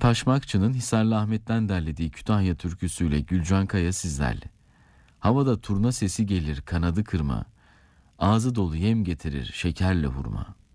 Paşmakçı'nın Hisarlı Ahmet'ten derlediği Kütahya türküsüyle Gülcan Kaya sizlerle. Havada turna sesi gelir kanadı kırma, ağzı dolu yem getirir şekerle hurma.